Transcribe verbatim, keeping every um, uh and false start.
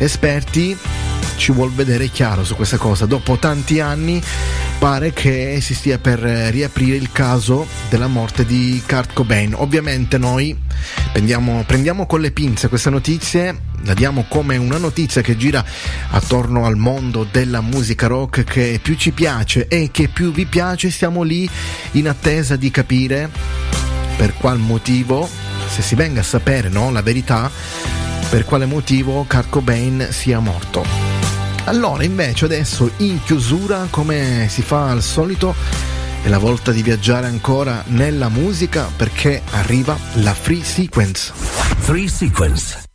esperti ci vuol vedere chiaro su questa cosa. Dopo tanti anni pare che si stia per riaprire il caso della morte di Kurt Cobain. Ovviamente noi prendiamo, prendiamo con le pinze queste notizie, la diamo come una notizia che gira attorno al mondo della musica rock che più ci piace e che più vi piace. Stiamo lì in attesa di capire per qual motivo, se si venga a sapere, no, la verità, per quale motivo Kurt Cobain sia morto. Allora invece adesso in chiusura, come si fa al solito, è la volta di viaggiare ancora nella musica, perché arriva la Free Sequence. Free Sequence.